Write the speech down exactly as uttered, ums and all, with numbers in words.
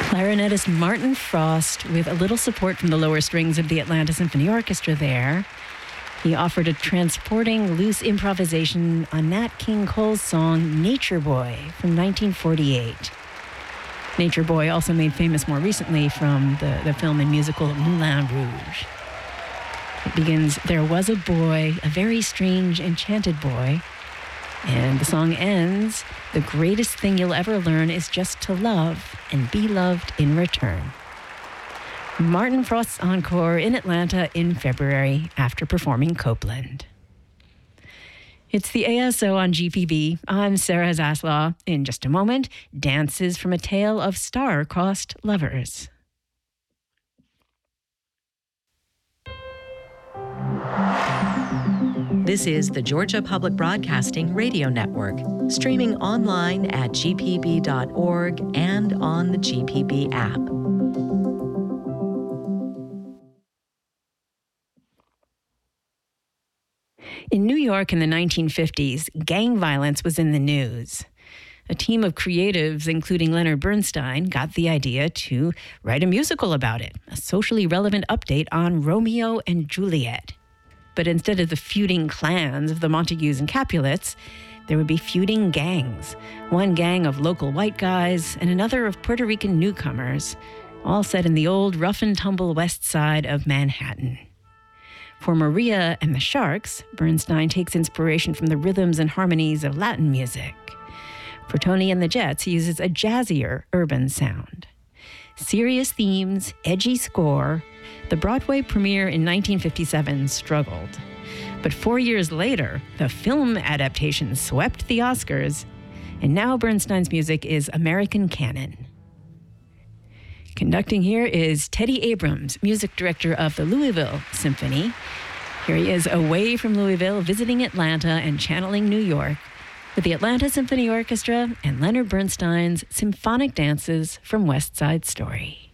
Clarinetist Martin Frost, with a little support from the lower strings of the Atlanta Symphony Orchestra there. He offered a transporting, loose improvisation on Nat King Cole's song Nature Boy from nineteen forty-eight. Nature Boy, also made famous more recently from the, the film and musical Moulin Rouge. It begins, "There was a boy, a very strange, enchanted boy." And the song ends, "The greatest thing you'll ever learn is just to love and be loved in return." Martin Frost's encore in Atlanta in February after performing Copeland. It's the A S O on G P B. I'm Sarah Zaslaw. In just a moment, dances from a tale of star-crossed lovers. This is the Georgia Public Broadcasting Radio Network, streaming online at g p b dot org and on the G P B app. In New York in the nineteen fifties, gang violence was in the news. A team of creatives, including Leonard Bernstein, got the idea to write a musical about it, a socially relevant update on Romeo and Juliet. But instead of the feuding clans of the Montagues and Capulets, there would be feuding gangs. One gang of local white guys and another of Puerto Rican newcomers, all set in the old rough-and-tumble west side of Manhattan. For Maria and the Sharks, Bernstein takes inspiration from the rhythms and harmonies of Latin music. For Tony and the Jets, he uses a jazzier urban sound. Serious themes, edgy score. The Broadway premiere in nineteen fifty-seven struggled. But four years later, the film adaptation swept the Oscars, and now Bernstein's music is American canon. Conducting here is Teddy Abrams, music director of the Louisville Symphony. Here he is away from Louisville, visiting Atlanta and channeling New York with the Atlanta Symphony Orchestra and Leonard Bernstein's Symphonic Dances from West Side Story.